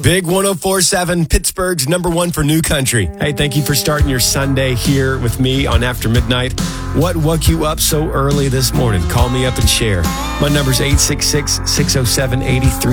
Big 104.7, Pittsburgh's number one for new country. Hey, thank you for starting your Sunday here with me on After Midnight. What woke you up so early this morning? Call me up and share. My number's 866-607-83.